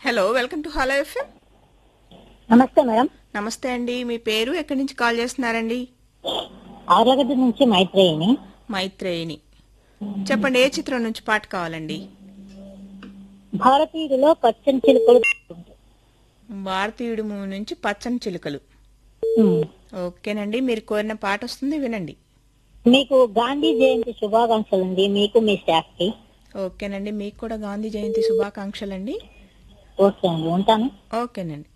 Hello, welcome to hello FM. నమస్తే madam. నమస్తే అండి. మీ పేరు, ఎక్కడి నుంచి కాల్ చేస్తున్నారండి? ఆర్లగడ్డ నుంచి మైత్రేయిని. మైత్రేయిని. చెప్పండి, ఏ చిత్రం నుంచి పాట కావాలండి? భారతీయుడిలో పచ్చని చిలుకలు. భారతీయుడు మూవీ నుంచి పచ్చని చిలుకలు. ఉమ్. ఓకేనండి, మీరు కోరిన పాట వస్తుంది, వినండి. మీకు గాంధీ జయంతి శుభాకాంక్షలు అండి, మీకు మీ స్టాఫ్ కి. ఓకేనండి, మీకు కూడా గాంధీ జయంతి శుభాకాంక్షలండి. ఓకే అండి, ఉంటాను. ఓకేనండి.